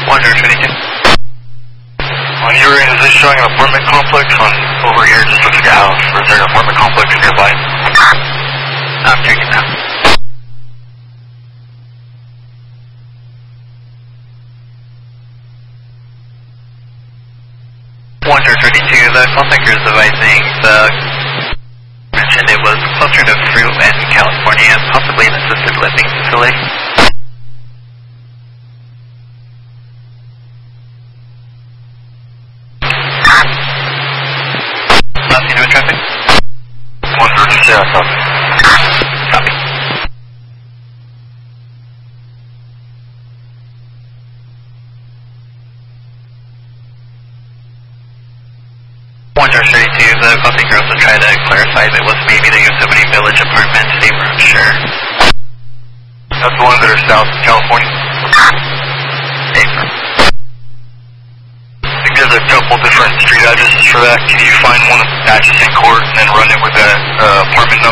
122. On your end, is this showing an apartment complex? On over here, just looks like a house. Or is there an apartment complex nearby? I'm checking now. The call takers advising mentioned it was closer to Fruit and California, possibly an assisted living facility. Nothing to traffic? 136, yeah, copy. Copy. The call taker also tried to clarify that it was maybe the Yosemite Village apartments, they were unsure. That's the ones that are south of California? April. I think there's a couple different street addresses for that. Can you find one of the address in court and then run it with the apartment